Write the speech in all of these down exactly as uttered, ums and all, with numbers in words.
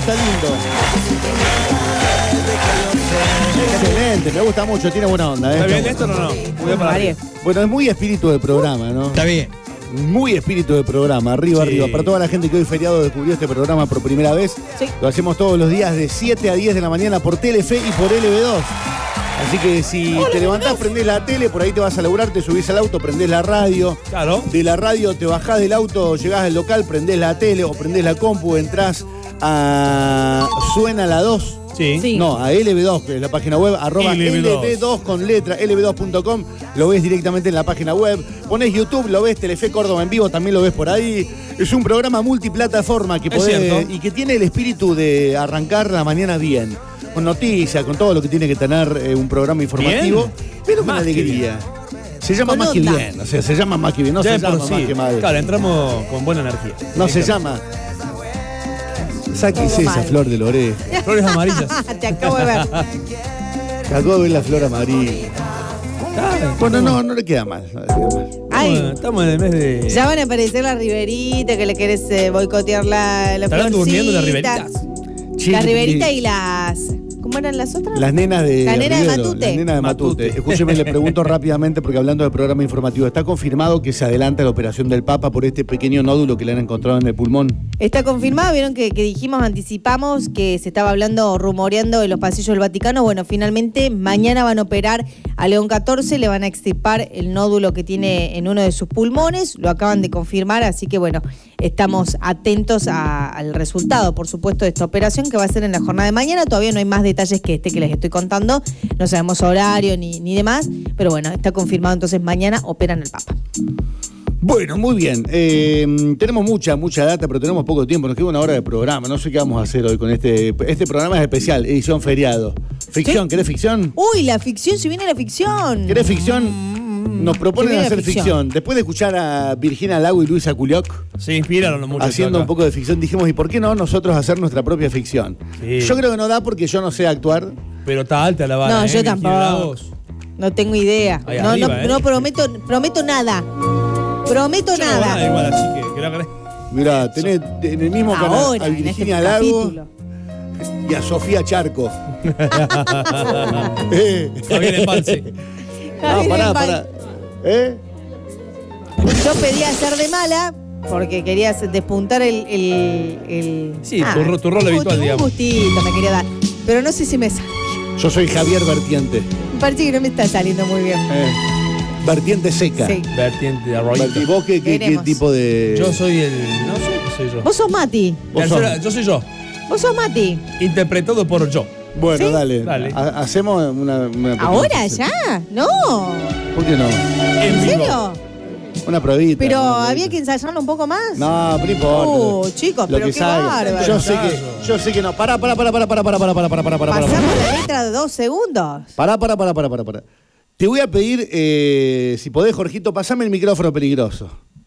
está lindo. Excelente, me gusta mucho, tiene buena onda. ¿eh? ¿Está bien esto o no? no? Muy para bueno, es muy espíritu de programa, ¿no? Está bien. Muy espíritu de programa, arriba, Sí. arriba. Para toda la gente que hoy feriado descubrió este programa por primera vez, Sí. lo hacemos todos los días de siete a diez de la mañana por Telefe y por L B dos. Así que si te levantás, prendés la tele, por ahí te vas a laburar, te subís al auto, prendés la radio. Claro. De la radio te bajás del auto, llegás al local, prendés la tele o prendés la compu, entrás a Suena la dos. Sí. Sí. No, a L B dos, que es la página web, arroba L B dos. L B dos con letra, L B dos punto com, lo ves directamente en la página web. Ponés YouTube, lo ves, Telefe Córdoba en vivo, también lo ves por ahí. Es un programa multiplataforma que Es podés, cierto. y que tiene el espíritu de arrancar la mañana bien. Con noticias, con todo lo que tiene que tener eh, un programa informativo. Pero con Más que alegría. Se llama Con más que onda. bien, o sea, se llama más que bien, no Ya se de por llama sí. más que mal. Claro, entramos con buena energía. No se llama. Sáquese Todo esa mal. flor de la oreja. Flores amarillas. Te acabo de ver. Acabo de ver la flor amarilla. Claro. Bueno, no, no le queda mal. No le queda mal. Ay, Bueno, estamos en el mes de. ya van a aparecer las riberitas, que le querés eh, boicotear la, la Estarán florcita. durmiendo las riberitas. Che, Las riberitas eh, y las... ¿Cómo eran las otras? Las nenas de La nena de Rivero, Matute. Las nenas de Matute. Matute. Escúcheme, le pregunto rápidamente, porque hablando del programa informativo, ¿está confirmado que se adelanta la operación del Papa por este pequeño nódulo que le han encontrado en el pulmón? Está confirmado, vieron que, que dijimos, anticipamos que se estaba hablando, rumoreando en los pasillos del Vaticano. Bueno, finalmente mañana van a operar a León catorce, le van a extirpar el nódulo que tiene en uno de sus pulmones, lo acaban de confirmar, así que bueno, estamos atentos a- al resultado, por supuesto, de esta operación que va a ser en la jornada de mañana. Todavía no hay más detalles que este que les estoy contando, no sabemos horario ni, ni demás, pero bueno, está confirmado, entonces mañana operan al Papa. Bueno, muy bien. Eh, tenemos mucha, mucha data, pero tenemos poco tiempo. Nos queda una hora de programa. No sé qué vamos a hacer hoy con este. Este programa es especial, edición feriado. Ficción, ¿Sí? ¿querés ficción? Uy, la ficción, si viene la ficción. ¿Querés ficción? Nos proponen Se viene la hacer ficción. ficción. Después de escuchar a Virginia Lago y Luisa Culioc Se inspiraron los muchachos. haciendo acá. un poco de ficción, dijimos, ¿y por qué no nosotros hacer nuestra propia ficción? Sí. Yo creo que no da porque yo no sé actuar. Pero está alta la vara. No, ¿eh? yo Virginia tampoco. Lagos. No tengo idea. Ahí no, arriba, no, ¿eh? no prometo, prometo nada. Prometo Yo no hago nada nada. igual, así que, que lo hagan. Mirá, tenés en el mismo canal Ahora, a en este Virginia Lago capítulo. y a Sofía Charco. Eh. Javier Embalse. No, Javier pará, Embal- pará. ¿Eh? Yo pedí hacer de mala porque quería hacer- despuntar el... el, el- Sí, tu ro- tu rol un habitual, gusti- digamos. Un gustito me quería dar. Pero no sé si me sale. Yo soy Javier Vertiente. Me parece que no me está saliendo muy bien. Eh. Vertiente seca. Sí. Vertiente de arroyito. Verti- ¿Vos qué, qué- qué Veremos. tipo de...? Yo soy el. No sé qué soy yo. Vos sos Mati. Vos Tercera- sos- yo soy yo. Vos sos Mati. Interpretado por yo. Bueno, ¿Sí? dale. Dale. Ha- hacemos una... una pequeña ¿Ahora sesión. ya? No. ¿Por qué no? En ¿En vivo. serio? Una probita. Pero una probita. había que ensayarlo un poco más. No, pero no importa. Uh, chicos, Lo pero que qué salga. bárbaro. Yo sé que, yo sé que no. Pará, pará, pará, pará, pará, pará, pará, pará, pará, pará, pará, Pasamos pará. la letra de dos segundos. Pará, pará, pará, pará, pará, pará. Te voy a pedir, eh, si podés, Jorgito, pasame el micrófono peligroso.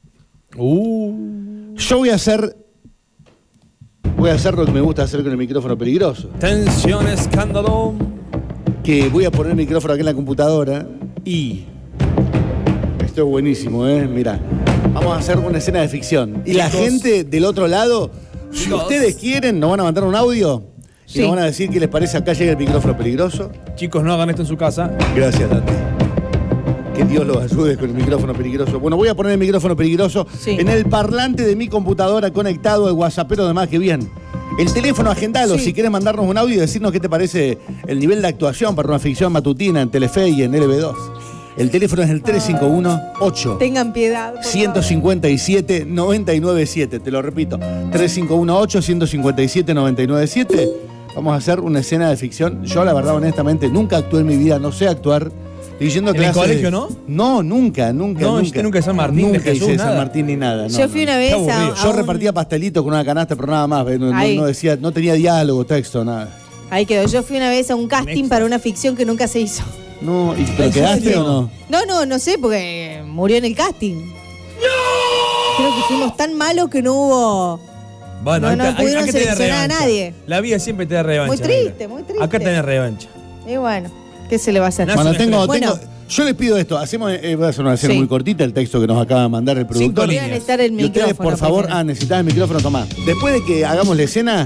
Uh. Yo voy a hacer... Voy a hacer lo que me gusta hacer con el micrófono peligroso. Tensión, escándalo. Que voy a poner el micrófono aquí en la computadora y... Esto es buenísimo, ¿eh? Mirá. Vamos a hacer una escena de ficción. Y la Chicos. gente del otro lado, si Chicos. ustedes quieren, nos van a mandar un audio y Sí. nos van a decir qué les parece. Acá llega el micrófono peligroso. Chicos, no hagan esto en su casa. Gracias, Tati. Que Dios los ayude con el micrófono peligroso. Bueno, voy a poner el micrófono peligroso Sí. en el parlante de mi computadora conectado al WhatsAppero de Más Que Bien. El teléfono, agendalo, Sí. si quieres mandarnos un audio y decirnos qué te parece el nivel de actuación para una ficción matutina en Telefe y en L B dos. El teléfono es el tres cinco uno, ocho Tengan piedad. por ciento cincuenta y siete, noventa y nueve siete. Te lo repito, tres cinco uno ocho, ciento cincuenta y siete, noventa y nueve siete. Vamos a hacer una escena de ficción. Yo, la verdad, honestamente, nunca actué en mi vida, no sé actuar. Estoy yendo a ¿En el clases colegio, de- no? No, nunca, nunca, No, nunca. hiciste nunca San Martín, de Nunca Jesús, hice nada. San Martín ni nada. no, Yo fui no. una vez a, aburrido. a Yo un- repartía pastelitos con una canasta, pero nada más. No, no- Ahí. no decía, no tenía diálogo, texto, nada. Ahí quedó. Yo fui una vez a un casting Nexo. para una ficción que nunca se hizo. No, ¿y te ¿En quedaste serio? o no? No, no, no sé, porque murió en el casting. ¡No! Creo que fuimos tan malos que no hubo... Bueno, No, ahí no te- ahí- pudieron acá tenés seleccionar a revancha. nadie. La vida siempre te da revancha. Muy triste, negra. muy triste. Acá tenés revancha. Y bueno, ¿qué se le va a hacer? No, Bueno, es un tengo, estrés. tengo, Bueno. yo les pido esto, hacemos, eh, voy a hacer una escena Sí. muy cortita, el texto que nos acaba de mandar el Cinco productor. líneas. Voy a necesitar el Y ustedes, micrófono. por favor, primero. ah, necesitan el micrófono, tomá. Después de que hagamos la escena,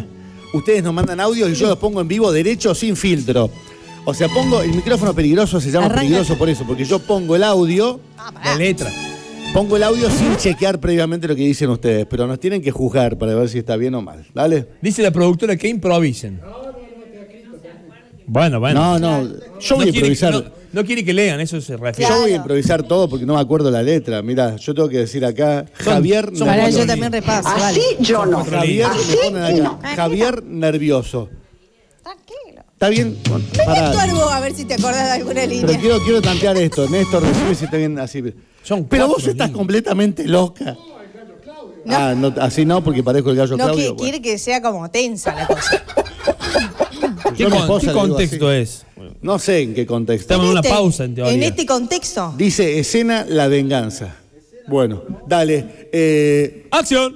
ustedes nos mandan audios y yo los pongo en vivo derecho sin filtro. O sea, pongo el micrófono peligroso, se llama Arranca. peligroso por eso, porque yo pongo el audio, La letra. pongo el audio sin chequear previamente lo que dicen ustedes, pero nos tienen que juzgar para ver si está bien o mal. ¿Dale? Dice la productora que improvisen. Bueno, bueno. No, no, yo voy No a quiere- improvisar. no, no quiere que lean, eso se refiere. Claro. Yo voy a improvisar todo porque no me acuerdo la letra. Mirá, yo tengo que decir acá, Son- Javier son Para nervioso. yo también repaso, vale. yo no. Javier, Así me ponen acá. Javier nervioso. Tranquilo. ¿Está bien? Vení Pará. tú algo a ver si te acordás de alguna Pero línea. quiero, quiero tantear esto. Néstor, decime si está bien así. Son Pero vos cuatro estás líneas. completamente loca. No. Ah, no, así no, porque parezco el gallo No, Claudio. que bueno. quiere que sea como tensa la cosa. ¿Qué, Yo a mi con- esposa qué le digo contexto así. es? No sé en qué contexto. Estamos en una Este- pausa, en teoría. En este contexto. Dice escena La Venganza. Bueno, dale. Eh, ¡Acción!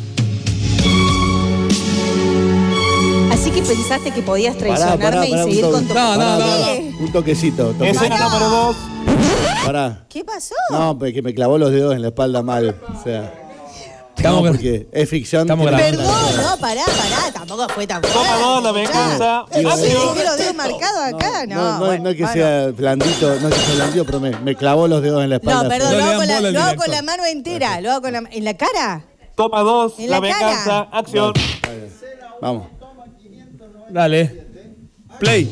Así que pensaste que podías pará, traicionarme pará, pará, y un seguir toque. con tu... No, no, Pará, no, pará, no. Un toquecito. toquecito. Escena número dos. Pará. ¿Qué pasó? No, porque me clavó los dedos en la espalda mal. O sea. Estamos no, gra- porque es ficción. estamos tiene que grabando. Perdón, estar- no, pará, pará, tampoco fue tan Toma fuerte, dos, la ya. venganza. ¿Es que Acción. te los dedos marcados acá? No, No, no, bueno, no es que bueno. sea blandito, no es que sea blandito, pero me, me clavó los dedos en la espalda. No, perdón, No lo le hago, dan con la, bola al lo hago director. con la mano entera, lo hago con la... ¿En la cara? Toma dos, En la la cara. venganza. Acción. Vamos. Dale. Play.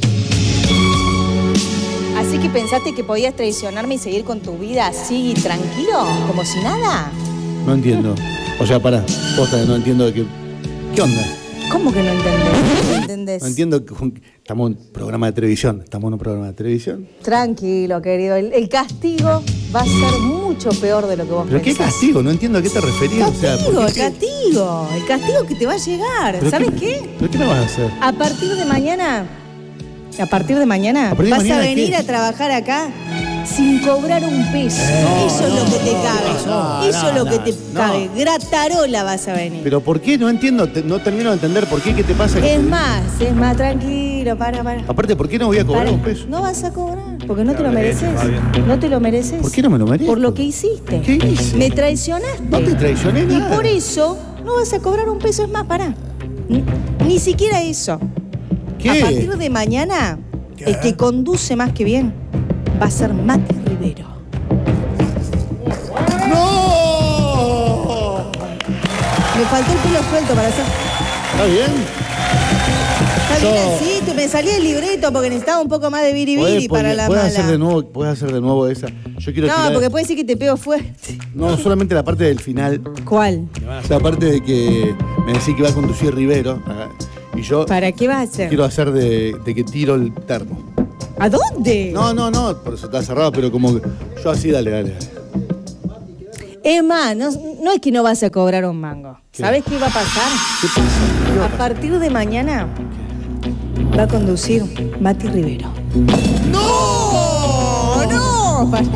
Así que pensaste que podías traicionarme y seguir con tu vida así, tranquilo, como si nada. No entiendo. O sea, pará. Posta que no entiendo de qué. ¿Qué onda? ¿Cómo que no entendés? ¿No entendés? No entiendo que estamos en un programa de televisión. Estamos en un programa de televisión. Tranquilo, querido. El, el castigo va a ser mucho peor de lo que vos ¿Pero qué pensás. castigo? No entiendo a qué te referías. O sea, Castigo, ¿por el qué- castigo. El castigo que te va a llegar. ¿Pero ¿Sabes qué? ¿Pero qué me vas a hacer? A partir de mañana, a partir de mañana, ¿A partir de vas mañana a venir qué? a trabajar acá sin cobrar un peso. Eso es lo que te cabe. no, Eso es lo no, que te no. cabe. Gratarola vas a venir. ¿Pero por qué? No entiendo. te- no termino de entender por qué. ¿Qué te pasa? Es más, es más tranquilo, para, para. Aparte, ¿por qué no voy a cobrar Para. un peso? No vas a cobrar, porque no te lo Está bien, mereces. está bien. No te lo mereces. ¿Por qué no me lo merezco? Por lo que hiciste. ¿Qué hice? Me traicionaste. No te traicioné Y nada. por eso no vas a cobrar un peso, es más, para. Ni, ni siquiera eso. ¿Qué? A partir de mañana, el que conduce más que bien va a ser Mati Rivero. ¡No! Me faltó el pelo suelto para hacer. ¿Está bien? Está Yo- bien así, te- me salía el libreto porque necesitaba un poco más de biribiri ¿Podés, para la ¿puedes mala. hacer de nuevo, ¿Puedes hacer de nuevo esa? Yo quiero No, tirar- porque puede decir que te pego fuerte. No, solamente la parte del final. ¿Cuál? La parte de que me decís que va a conducir Rivero. ah, Y yo ¿Para qué vas a hacer? quiero hacer de, de que tiro el termo. ¿A dónde? No, no, no, por eso está cerrado, pero como que yo así, dale, dale. dale. Es más, no, no es que no vas a cobrar un mango. ¿Qué? ¿Sabes qué va a pasar? ¿Qué pasa? ¿Qué va A a pasar? partir de mañana va a conducir Mati Rivero. ¡No! ¡No! Pará.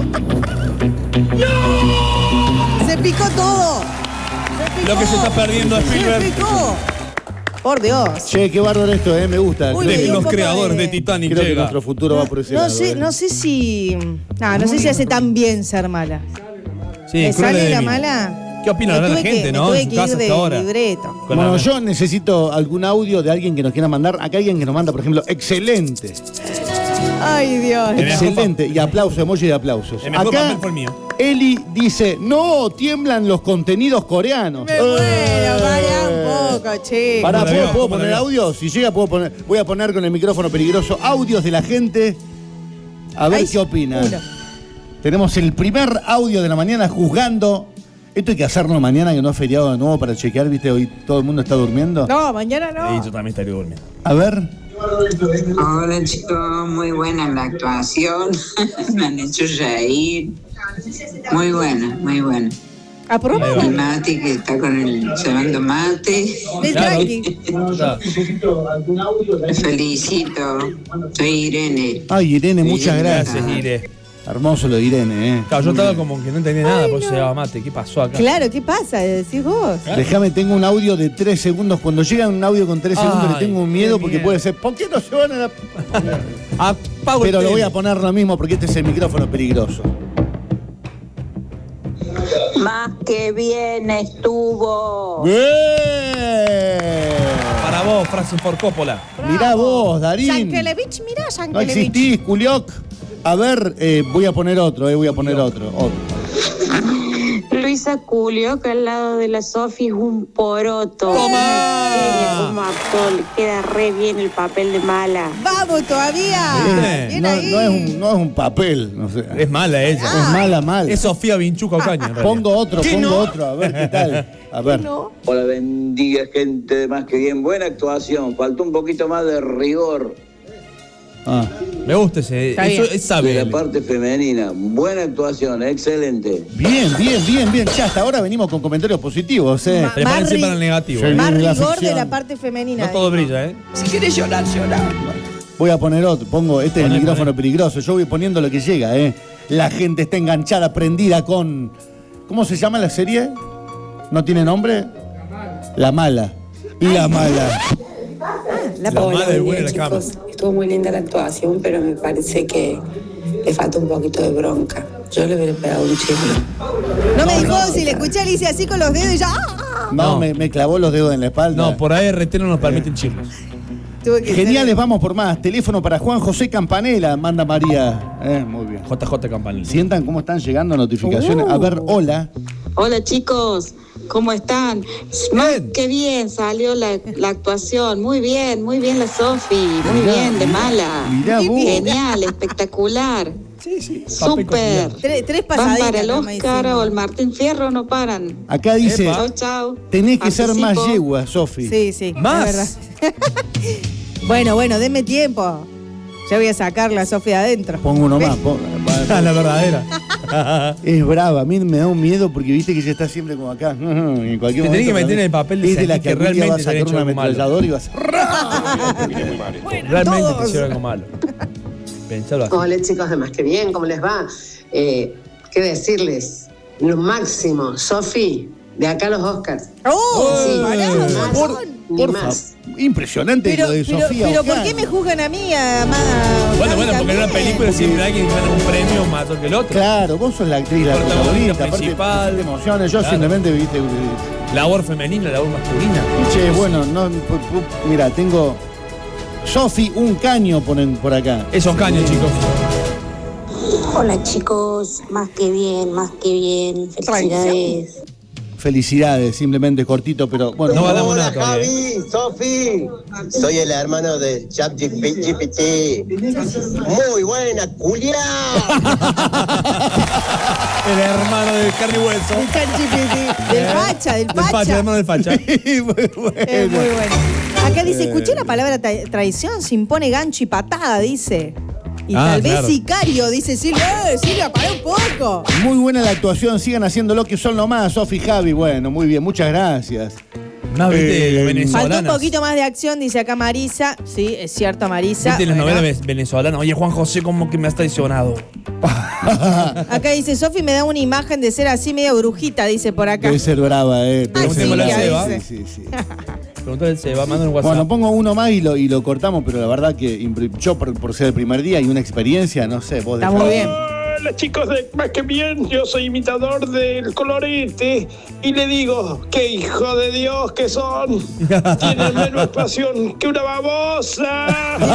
¡No! ¡Se picó todo! ¡Se picó! Lo que se está perdiendo ¡Se Spielberg. picó! Por Dios. Che, qué bárbaro esto, eh, me gusta. Uy, me Creo dio que- un Los poco creadores de- de Titanic Creo que llega. nuestro futuro va por ese No lado. sé, eh. no sé si. No, no sé si hace tan bien ser mala. Sí, ¿Me Cruella sale de la Vil. mala? ¿Qué opina Me la tuve gente, que- no? Me tuve En que su ir casa de hasta ahora. libreto. Con Bueno, la- yo necesito algún audio de alguien que nos quiera mandar. Acá alguien que nos manda, por ejemplo, excelente. Ay, Dios. El mejor Excelente. Y aplauso, emoji de aplausos. El mejor Acá papel fue el mío. Eli dice, no, tiemblan los contenidos coreanos. Me muero, para un poco, che. Pará, ¿Cómo la ¿puedo, vio? puedo ¿Cómo la poner vio? audio? Si llega, puedo poner. Voy a poner con el micrófono peligroso audios de la gente. A ver Ay, qué opina. uno. Tenemos el primer audio de la mañana juzgando. Esto hay que hacerlo mañana, que no es feriado de nuevo para chequear, ¿viste? Hoy todo el mundo está durmiendo. No, mañana Sí, no. yo también estaría durmiendo. A ver. Hola chicos, muy buena la actuación, me han hecho reír, muy buena, muy buena. Aprobado. Y Mati que está con el llevando mate, De Claro. tranqui. Ya. me felicito, soy Irene. Ay, Irene, muchas gracias. Gracias, Ire. Hermoso lo de Irene, ¿eh? Claro, yo estaba como que no entendía nada, por eso se llamaba mate. ¿Qué pasó acá? Claro, ¿qué pasa? Decís vos. Déjame, tengo un audio de tres segundos. Cuando llega un audio con tres Ay, segundos le tengo un miedo qué porque miedo. puede ser, ¿por qué no se van a la...? Apago el Pero lo voy a tele. poner lo mismo porque este es el micrófono peligroso. Más que bien estuvo. ¡Bien! Para vos. Francis Ford Coppola. Mirá vos, Darín. Yankelevich, mirá, No Yankelevich. existís, Culioc. A ver, eh, voy a poner otro, eh, voy a poner otro. otro. Luisa Culio, que al lado de la Sofi es un poroto. ¡Toma! Genia como actor, le queda re bien el papel de mala. Vamos todavía. Eh, Bien No, ahí. no es un, no es un papel, no sé. Es mala ella. Es mala, mal. Es Sofía Vinchuca Ocaña. en realidad. Pongo otro, ¿Qué pongo no? otro, a ver qué tal. A ver. No. Hola, bendiga gente de Más que Bien. Buena actuación, faltó un poquito más de rigor Ah. Me gusta ese. Está Eso bien. es de sabe. la parte femenina. Buena actuación, excelente. Bien, bien, bien, bien. Ya hasta ahora venimos con comentarios positivos, eh. Ma- Prepárense Más para el ri- negativo. Sí. ¿eh? Más de la rigor de ficción. la parte femenina. No todo digo. brilla, ¿eh? Voy a poner otro, pongo, este es el Poné, micrófono poné. peligroso, yo voy poniendo lo que llega, ¿eh? La gente está enganchada, prendida con... ¿Cómo se llama la serie? ¿No tiene nombre? La Mala. La Mala. La La pobre. madre es buena en la cama. Estuvo muy linda la actuación, pero me parece que le falta un poquito de bronca. Yo le hubiera pegado un chisme. No me dijo si le escuché, le hice así con los dedos y ya. ¡ah! No, No. Me, me clavó los dedos en la espalda. No, por A R T no nos permiten chismes. Tuve que Geniales, ser- vamos por más. Teléfono para Juan José Campanella, manda María. Eh, muy bien. J J Campanella. Sientan cómo están llegando notificaciones. A ver, hola. Hola chicos, ¿cómo están? Más Bien. que bien salió la, la actuación, muy bien, muy bien la Sofi, muy Mirá, bien, de mala. mirá vos. Genial, espectacular, Sí, sí. Papel súper. cotidiano. Tres, tres Van pasaditas. para el no me Oscar dicen. o el Martín Fierro, no paran. Acá dice, Epa. Chau, chau. tenés que ser más Participo. yegua, Sofi. Sí, sí. ¿Más? Es verdad. Bueno, bueno, denme tiempo. Ya voy a sacar la Sofía adentro. Pongo uno más. pon- Ah, la verdadera. Es brava, a mí me da un miedo porque viste que ella está siempre como acá. En cualquier Te tenés que momento meter en el papel de es de la sentir que que algún día va a realmente te han sacar hecho una algo malo. ametralladora y va a hacer... Realmente todos. te hicieron algo malo. Pensalo así. Hola chicos de Más que Bien, ¿cómo les va? Eh, ¿Qué decirles? Lo máximo, Sofi, de acá a los Oscars. ¡Oh! Sí, pará, por- un montón. Ni Por más. favor. Impresionante Pero, lo de pero, Sofía. pero ¿por Ocán. qué me juzgan a mí, a más? Bueno, bueno, porque en una película siempre hay alguien que gana un premio más alto que el otro. Claro, vos sos la actriz, la Protagonista protagonista, aparte principal. te emociones, yo Claro. simplemente viste. Labor femenina, labor masculina. Che, bueno, no, pu- pu- mira, tengo. Sofi, un caño ponen por acá. Esos caños, chicos. Hola chicos, más que bien, más que bien, felicidades. Felicidades, simplemente cortito, pero bueno. No ganamos nada todavía. ¿eh? Sofi, soy el hermano de ChatGPT. Muy buena, culiao. El hermano de Carly Wilson. Del ChatGPT, del facha, del Del facha, facha. el hermano del facha. Muy bueno. Es muy bueno. Acá dice, escuché la palabra tra- traición, se impone gancho y patada, dice. Y Ah, tal vez claro. sicario, dice Silvia. ¡Eh, Silvia, pará un poco! Muy buena la actuación, sigan haciéndolo que son nomás, Sofi y Javi. Bueno, muy bien, muchas gracias. Más viste Eh, las Faltó un venezolanas. poquito más de acción, dice acá Marisa. Sí, es cierto, Marisa. Viste las Bueno. novelas ve- venezolanas. Oye, Juan José, como que me has traicionado. Acá dice, Sofi me da una imagen de ser así medio brujita, dice por acá. Debe ser brava, eh. Ay, Debe ser sí, brava. ya Sí, dice. sí, sí. Pregúntale, se va, manda un WhatsApp. Bueno, pongo uno más y lo, y lo cortamos, pero la verdad que impre- yo por, por ser el primer día y una experiencia, no sé, vos Está dejá- muy bien. Hola chicos de Más que Bien, yo soy imitador del colorete y le digo, qué hijo de Dios que son, tienen menos pasión que una babosa.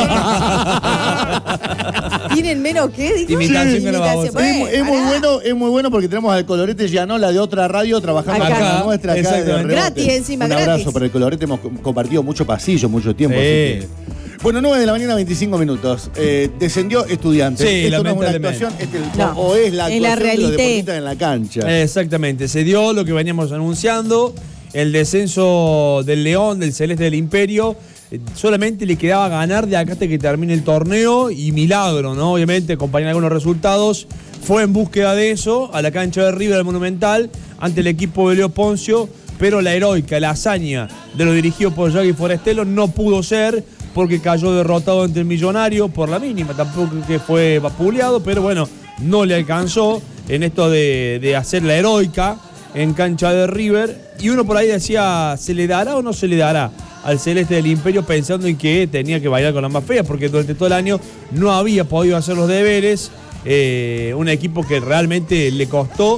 ¿Tienen menos qué? Dijo? Imitación que no va a Imitación. vos. Es, mu- es muy pará. bueno, es muy bueno porque tenemos al Colorete Gianola de otra radio trabajando Acá. con la nuestra acá de Exactamente. rebote. Gratis encima, Un abrazo gratis. para el Colorete, hemos com- compartido mucho pasillo, mucho tiempo. Sí. así que- Bueno, nueve de la mañana, veinticinco minutos. Eh, descendió Estudiantes. Sí, Esto no es una lamentablemente. actuación, este, No, o es la es la actuación de los realidad. deportistas en la cancha. Exactamente, se dio lo que veníamos anunciando, el descenso del León, del Celeste del Imperio. Eh, Solamente le quedaba ganar de acá hasta que termine el torneo y milagro, ¿no? Obviamente, acompañan algunos resultados. Fue en búsqueda de eso a la cancha de River del Monumental ante el equipo de Leo Poncio, pero la heroica, la hazaña de lo dirigido por Yagi Forestelo no pudo ser porque cayó derrotado ante el Millonario por la mínima. Tampoco que fue vapuleado, pero bueno, no le alcanzó en esto de, de hacer la heroica en cancha de River. Y uno por ahí decía, ¿se le dará o no se le dará al Celeste del Imperio pensando en que tenía que bailar con las más feas? Porque durante todo el año no había podido hacer los deberes. Eh, un equipo que realmente le costó,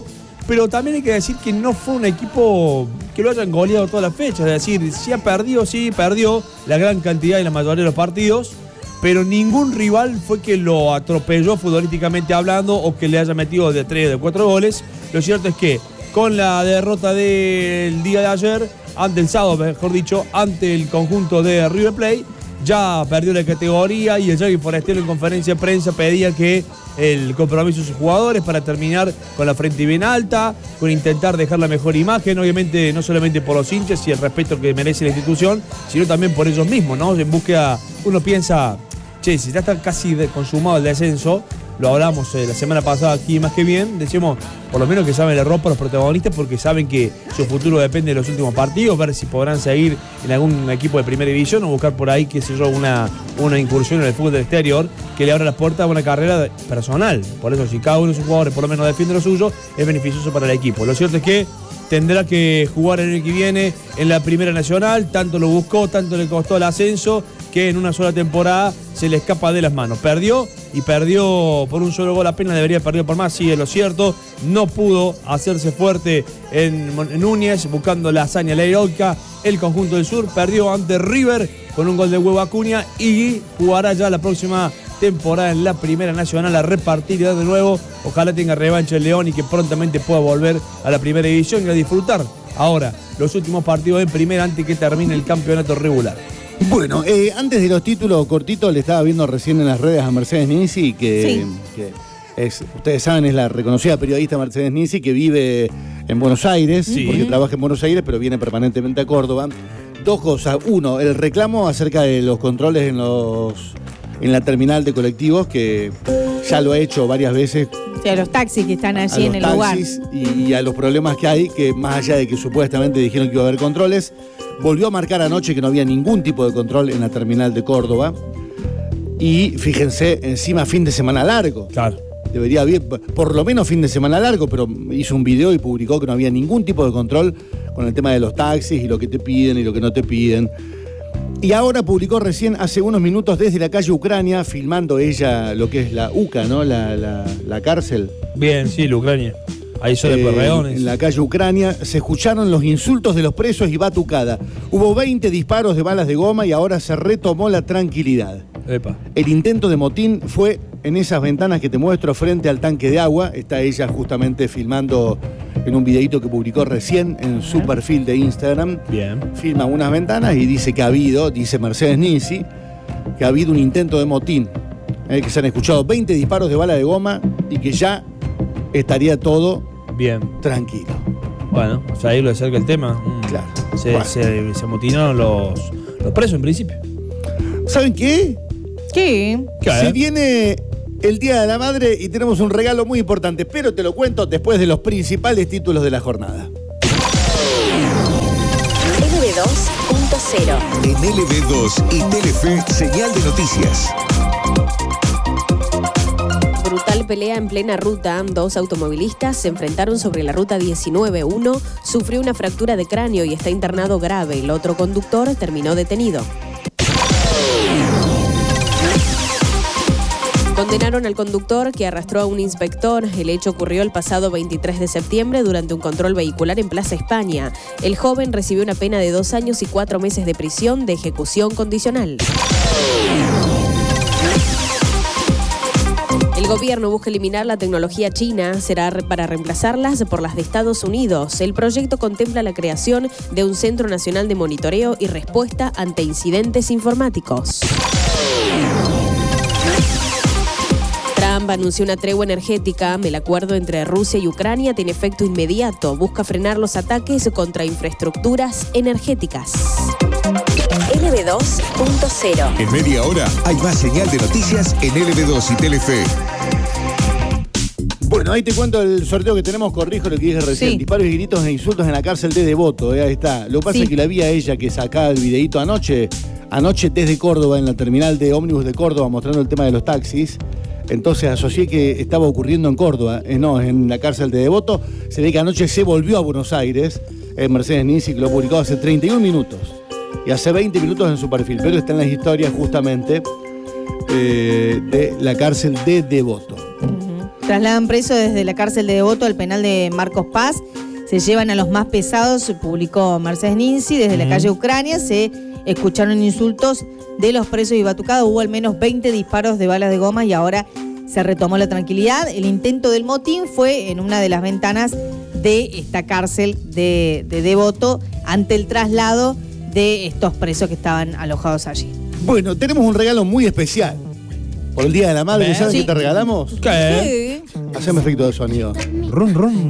pero también hay que decir que no fue un equipo que lo hayan goleado todas las fechas. Es decir, si ha perdido, sí, perdió la gran cantidad y la mayoría de los partidos, pero ningún rival fue que lo atropelló futbolísticamente hablando o que le haya metido de tres o de cuatro goles. Lo cierto es que con la derrota del día de ayer, ante el sábado, mejor dicho, ante el conjunto de River Plate, ya perdió la categoría y el Jackie Forestiero en conferencia de prensa pedía que el compromiso de sus jugadores para terminar con la frente bien alta, con intentar dejar la mejor imagen, obviamente no solamente por los hinchas y el respeto que merece la institución, sino también por ellos mismos, ¿no? En búsqueda, uno piensa, che, si ya está casi consumado el descenso, lo hablamos eh, la semana pasada aquí más que bien, decimos por lo menos que saben la ropa los protagonistas porque saben que su futuro depende de los últimos partidos, ver si podrán seguir en algún equipo de primera división o buscar por ahí, qué sé yo, una, una incursión en el fútbol del exterior que le abra las puertas a una carrera personal. Por eso si cada uno de sus jugadores por lo menos defiende lo suyo, es beneficioso para el equipo. Lo cierto es que tendrá que jugar el año que viene en la Primera Nacional, tanto lo buscó, tanto le costó el ascenso, que en una sola temporada se le escapa de las manos. Perdió y perdió por un solo gol apenas, debería haber perdido por más, sí, es lo cierto. No pudo hacerse fuerte en, en Núñez, buscando la hazaña, la heroica. El conjunto del sur perdió ante River con un gol de Huevo Acuña y jugará ya la próxima temporada en la Primera Nacional a repartir y dar de nuevo. Ojalá tenga revancha el León y que prontamente pueda volver a la Primera División y a disfrutar ahora los últimos partidos en Primera antes que termine el campeonato regular. Bueno, eh, antes de los títulos cortitos, le estaba viendo recién en las redes a Mercedes Ninzi, que, Sí. que es, ustedes saben, es la reconocida periodista Mercedes Ninzi, que vive en Buenos Aires, Sí. porque trabaja en Buenos Aires, pero viene permanentemente a Córdoba. Dos cosas. Uno, el reclamo acerca de los controles en los en la terminal de colectivos, que ya lo ha hecho varias veces. O sea, los taxis que están A allí en los el lugar. taxis y, y a los problemas que hay, que más allá de que supuestamente dijeron que iba a haber controles, volvió a marcar anoche que no había ningún tipo de control en la terminal de Córdoba. Y fíjense, encima fin de semana largo. Claro. Debería haber, por lo menos fin de semana largo, pero hizo un video y publicó que no había ningún tipo de control con el tema de los taxis y lo que te piden y lo que no te piden. Y ahora publicó recién, hace unos minutos, desde la calle Ucrania, filmando ella lo que es la UCA, ¿no? La, la, la cárcel. Bien, sí, la Ucrania. Ahí son Eh, de Correones. en la calle Ucrania se escucharon los insultos de los presos y batucada. Hubo veinte disparos de balas de goma y ahora se retomó la tranquilidad. Epa. El intento de motín fue en esas ventanas que te muestro frente al tanque de agua. Está ella justamente filmando en un videito que publicó recién en su perfil de Instagram. Bien. Filma unas ventanas y dice que ha habido, dice Mercedes Ninzi, que ha habido un intento de motín. Eh, que se han escuchado veinte disparos de bala de goma y que ya estaría todo Bien. tranquilo. Bueno, o sea, ahí lo de cerca el tema. Mm. Claro. Se, Bueno. se, se amotinaron los, los presos en principio. ¿Saben qué? ¿Qué? ¿Qué? Se viene el Día de la Madre y tenemos un regalo muy importante, pero te lo cuento después de los principales títulos de la jornada. L B dos punto cero. En L B dos y Telefe, señal de noticias. Brutal pelea en plena ruta. Dos automovilistas se enfrentaron sobre la ruta diecinueve. Uno sufrió una fractura de cráneo y está internado grave. El otro conductor terminó detenido. Condenaron al conductor que arrastró a un inspector. El hecho ocurrió el pasado veintitrés de septiembre durante un control vehicular en Plaza España. El joven recibió una pena de dos años y cuatro meses de prisión de ejecución condicional. El gobierno busca eliminar la tecnología china, será para reemplazarlas por las de Estados Unidos. El proyecto contempla la creación de un Centro Nacional de Monitoreo y Respuesta ante Incidentes Informáticos. Trump anunció una tregua energética. El acuerdo entre Rusia y Ucrania tiene efecto inmediato. Busca frenar los ataques contra infraestructuras energéticas. L B dos punto cero. En media hora hay más señal de noticias en L B dos y Telefe. Bueno, ahí te cuento el sorteo que tenemos, corrijo lo que dije recién. Sí. Disparos y gritos e insultos en la cárcel de Devoto, eh, ahí está. Lo que pasa Sí. es que la vi a ella que sacaba el videíto anoche, anoche desde Córdoba, en la terminal de ómnibus de Córdoba, mostrando el tema de los taxis. Entonces asocié que estaba ocurriendo en Córdoba, eh, no, en la cárcel de Devoto. Se ve que anoche se volvió a Buenos Aires, eh, Mercedes Ninzi, que lo publicó hace treinta y un minutos. Y hace veinte minutos en su perfil, pero está en las historias justamente eh, de la cárcel de Devoto. Ujú. Trasladan presos desde la cárcel de Devoto al penal de Marcos Paz. Se llevan a los más pesados, publicó Mercedes Ninzi. Desde uh-huh. la calle Ucrania se escucharon insultos de los presos y batucados. Hubo al menos veinte disparos de balas de goma y ahora se retomó la tranquilidad. El intento del motín fue en una de las ventanas de esta cárcel de, de Devoto ante el traslado de estos presos que estaban alojados allí. Bueno, tenemos un regalo muy especial. Por el Día de la Madre, ¿sabes sí. qué te regalamos? ¿Qué? Sí. Haceme efecto de sonido. Rum, rum.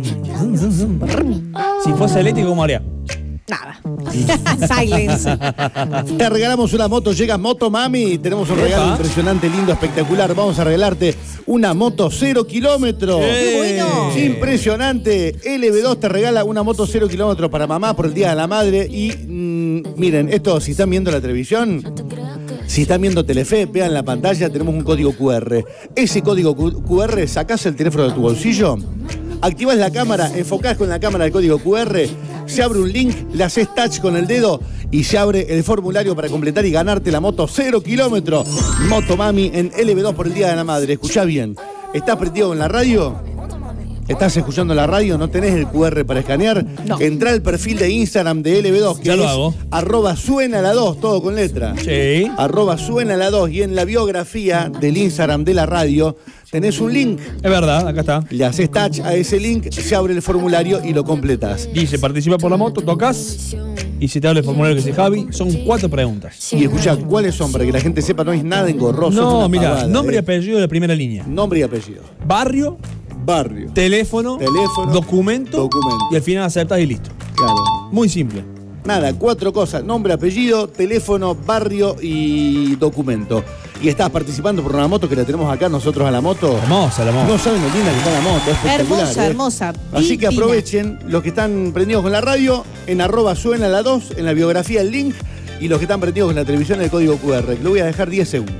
Si fuese eléctrico, ¿cómo haría? Nada. Silence. Te regalamos una moto, llega Moto Mami. Tenemos un regalo impresionante, lindo, espectacular. Vamos a regalarte una moto cero kilómetros. ¡Qué bueno! Impresionante. L B dos te regala una moto cero kilómetros para mamá por el Día de la Madre. Y mmm, miren, esto, si están viendo la televisión, si están viendo Telefe, vean la pantalla, tenemos un código Q R. Ese código Q R, sacás el teléfono de tu bolsillo, activás la cámara, enfocás con la cámara el código Q R, se abre un link, le haces touch con el dedo y se abre el formulario para completar y ganarte la moto cero kilómetros. Moto Mami en L B dos por el Día de la Madre. Escuchá bien, ¿estás prendido en la radio? ¿Estás escuchando la radio? ¿No tenés el Q R para escanear? No. Entrá al perfil de Instagram de L B dos, que ya es lo hago. arroba suena la dos, todo con letra. Sí. Arroba suena la dos, y en la biografía del Instagram de la radio tenés un link. Es verdad, acá está. Le haces touch a ese link, se abre el formulario y lo completas. Dice, participa por la moto, tocas y se te abre el formulario que dice Javi. Son cuatro preguntas. Y escuchá, ¿cuáles son? Para que la gente sepa, no es nada engorroso. No, mira, pavada, nombre eh. y apellido de primera línea. Nombre y apellido. Barrio. Barrio. Teléfono. Teléfono. Documento. Documento. Y al final aceptas y listo. Claro. Muy simple. Nada, cuatro cosas: nombre, apellido, teléfono, barrio y documento. Y estás participando por una moto que la tenemos acá nosotros a la moto. Hermosa la moto. No saben lo linda que está la moto, es espectacular. Hermosa, ¿eh? hermosa. Así que divina. aprovechen los que están prendidos con la radio, en arroba suena la dos, en la biografía el link, y los que están prendidos con la televisión el código Q R, que lo voy a dejar diez segundos.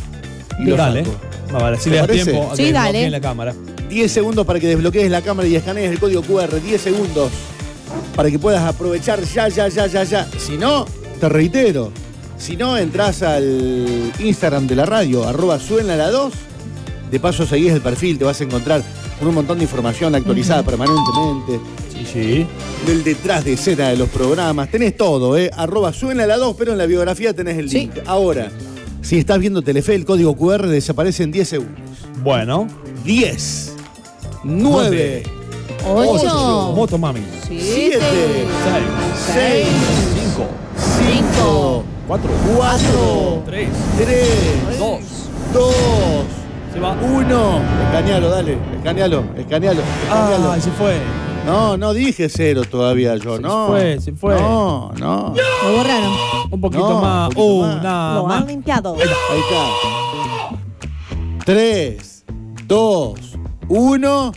Y lo dale. saco. Va, vale, si ¿Te le das parece? tiempo a Sí, que dale. desbloqueen la cámara. diez segundos para que desbloquees la cámara y escanees el código Q R, diez segundos para que puedas aprovechar ya, ya, ya, ya, ya. Si no, te reitero, si no, entras al Instagram de la radio, arroba suena la dos, de paso seguís el perfil, te vas a encontrar con un montón de información actualizada uh-huh. permanentemente. Sí, sí. Del detrás de escena de los programas, tenés todo, ¿eh? Arroba suena la dos, pero en la biografía tenés el link. Sí. Ahora, si estás viendo Telefe, el código Q R desaparece en diez segundos. Bueno. diez, nueve, ocho, Moto Mami. siete, seis, cinco, cinco, cuatro, cuatro, tres, tres, dos, dos, se va. uno. Escanealo, dale, escanealo, escanealo, escanealo. Ah, se fue. No, no dije cero todavía yo, se no. Se fue, se fue. No, no. Lo borraron. Un poquito No, más. un poquito Uh, más. nada Lo más. han limpiado. Ahí está. tres, dos, uno,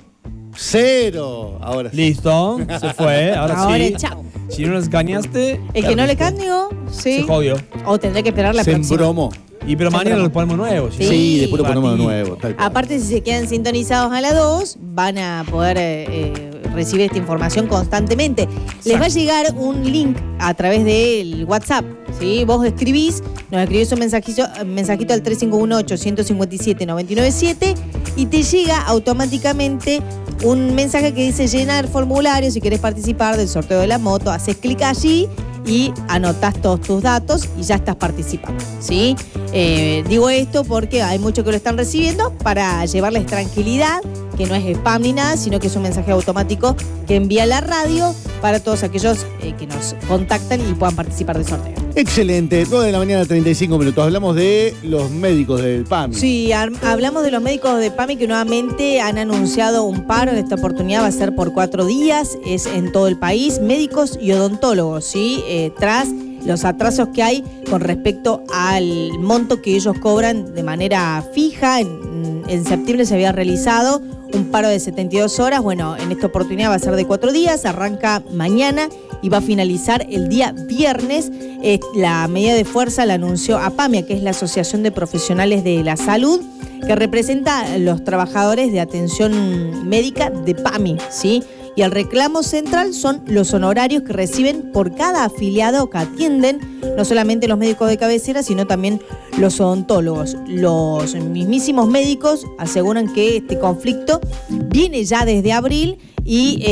cero. Ahora sí. Listo, se fue. Ahora, Ahora, sí. chao. Si no nos engañaste. El que no le cambió, sí. Se jodió. O tendré que esperar la Se próxima. embromó. Y pero Se mañana embromó. lo ponemos nuevo. Sí, Sí. después lo ponemos de Ratito. nuevo. tal cual. Aparte, si se quedan sintonizados a la dos, van a poder eh, eh, recibir esta información constantemente. Les va a llegar un link a través del WhatsApp. ¿Sí? Vos escribís, nos escribís un mensajito, mensajito al tres cinco uno, ocho cinco siete, nueve nueve siete y te llega automáticamente un mensaje que dice llenar formulario si querés participar del sorteo de la moto. Haces clic allí y anotás todos tus datos y ya estás participando, ¿sí? Eh, digo esto porque hay muchos que lo están recibiendo para llevarles tranquilidad, que no es spam ni nada, sino que es un mensaje automático que envía la radio para todos aquellos eh, que nos contactan y puedan participar del sorteo. Excelente, nueve de la mañana, treinta y cinco minutos. Hablamos de los médicos del P A M I. Sí, hablamos de los médicos de P A M I que nuevamente han anunciado un paro. En esta oportunidad va a ser por cuatro días, es en todo el país, médicos y odontólogos, ¿sí? Eh, tras los atrasos que hay con respecto al monto que ellos cobran de manera fija. En, en septiembre se había realizado un paro de setenta y dos horas. Bueno, en esta oportunidad va a ser de cuatro días, arranca mañana y va a finalizar el día viernes. Eh, la medida de fuerza la anunció APAMIA, que es la Asociación de Profesionales de la Salud, que representa a los trabajadores de atención médica de P A M I, ¿sí? Y el reclamo central son los honorarios que reciben por cada afiliado que atienden, no solamente los médicos de cabecera, sino también los odontólogos. Los mismísimos médicos aseguran que este conflicto viene ya desde abril y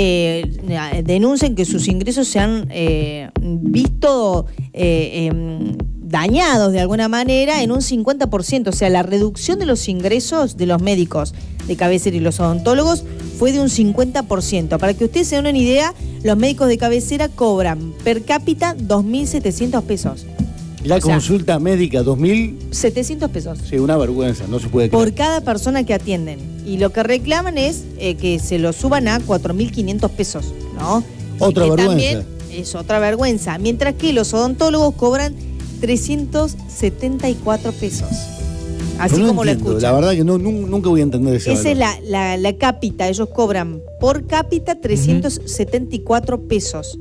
eh, denuncian que sus ingresos se han eh, visto eh, eh, dañados de alguna manera en un cincuenta por ciento. O sea, la reducción de los ingresos de los médicos de cabecera y los odontólogos fue de un cincuenta por ciento. Para que ustedes se den una idea, los médicos de cabecera cobran per cápita dos mil setecientos pesos. La o sea, consulta médica, dos mil setecientos pesos. Sí, una vergüenza, no se puede creer. Por cada persona que atienden. Y lo que reclaman es eh, que se lo suban a cuatro mil quinientos pesos, ¿no? Otra y que vergüenza. También es otra vergüenza. Mientras que los odontólogos cobran trescientos setenta y cuatro pesos. Así no como lo entiendo, escuchan. La verdad que no, nu- nunca voy a entender ese Esa valor. es la, la, la cápita. Ellos cobran por cápita trescientos setenta y cuatro pesos.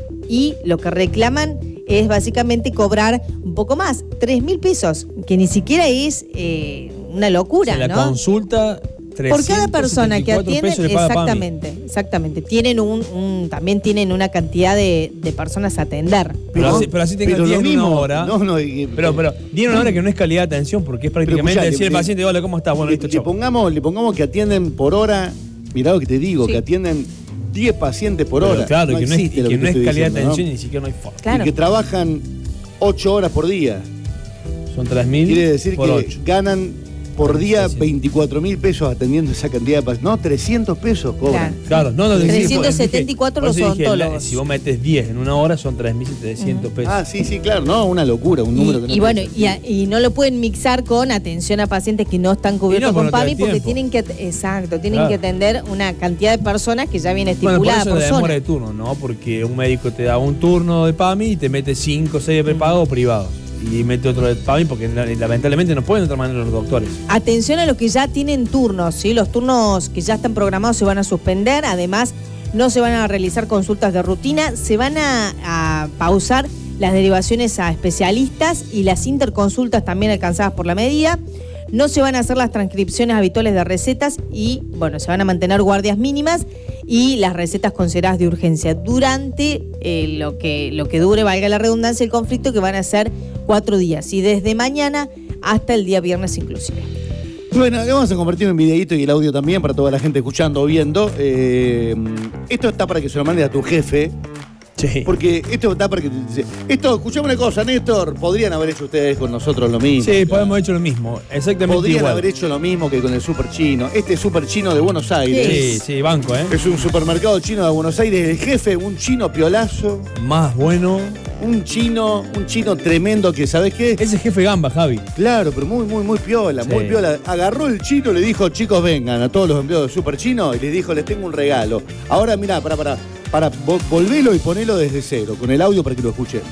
Y lo que reclaman es básicamente cobrar un poco más, tres mil pesos, que ni siquiera es eh, una locura, O sea, la ¿no? consulta, Por cada persona que atienden, pesos le paga PAMI. exactamente, exactamente. Tienen un, un, también tienen una cantidad de, de personas a atender. Pero, ¿no? así, pero así tengan Pero lo diez en una mismo, hora. no, no, y- pero, pero diez en una hora que no es calidad de atención, porque es prácticamente escuchá, decir al le- paciente, hola, ¿cómo estás? Bueno, le, listo, le chao. pongamos, le pongamos que atienden por hora, mirá lo que te digo, Sí. que atienden diez pacientes por Pero hora. claro, que no es, y existe lo que te no es estoy calidad de diciendo, atención, ¿no? ni siquiera no hay forma. Claro. Y que trabajan ocho horas por día. Son tres mil Quiere decir por que ocho. ganan por día seiscientos. veinticuatro mil pesos atendiendo esa cantidad de pacientes. No, trescientos pesos cobran. Claro, no, no, dije- trescientos setenta y cuatro por los eso dije, la- odontólogos. Si vos metes diez en una hora, son tres mil setecientos pesos. Ah, sí, sí, claro, no, una locura, un número que no Y bueno, tiene y, a- y no lo pueden mixar con atención a pacientes que no están cubiertos Y no, con porque no te da PAMI porque tiempo. tienen que, at- exacto, tienen Claro. que atender una cantidad de personas que ya viene Bueno, por estipulada eso por, la zona. demora de turno, ¿no? Porque un médico te da un turno de PAMI y te mete cinco o seis de prepago privados. Y mete otro de PAMI porque la- lamentablemente no pueden de otra manera los doctores. Atención a los que ya tienen turnos, ¿sí? Los turnos que ya están programados se van a suspender, además no se van a realizar consultas de rutina, se van a, a pausar las derivaciones a especialistas y las interconsultas también alcanzadas por la medida. No se van a hacer las transcripciones habituales de recetas y, bueno, se van a mantener guardias mínimas y las recetas consideradas de urgencia durante eh, lo, que, lo que dure, valga la redundancia, el conflicto, que van a ser cuatro días y desde mañana hasta el día viernes inclusive. Bueno, le vamos a compartir un videíto y el audio también para toda la gente escuchando o viendo. Eh, esto está para que se lo mandes a tu jefe. Sí. Porque esto está para que... Esto, escuchame una cosa, Néstor, podrían haber hecho ustedes con nosotros lo mismo. Sí, podemos haber hecho lo mismo. Exactamente Podrían igual. haber hecho lo mismo que con el super chino. Este super chino de Buenos Aires. Sí, sí, banco, ¿eh? Es un supermercado chino de Buenos Aires. El jefe, un chino piolazo. Más bueno. Un chino, un chino tremendo que, ¿sabes qué? Ese jefe gamba, Javi. Claro, pero muy, muy, muy piola, Sí. muy piola. Agarró el chino, le dijo, chicos, vengan, a todos los empleados de Super Chino, y les dijo, les tengo un regalo. Ahora, mirá, para, para, para, vo- volvelo y ponelo desde cero, con el audio para que lo escuchemos.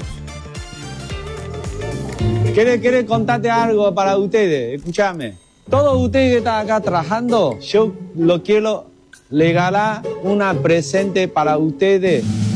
Quiero, quiero contarte algo para ustedes, escúchame. Todos ustedes que están acá trabajando, yo lo quiero regalar una presente para ustedes.